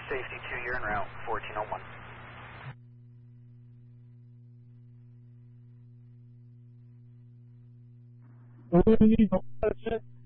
Safety 2, you're en route, 1401. What do we need for shit?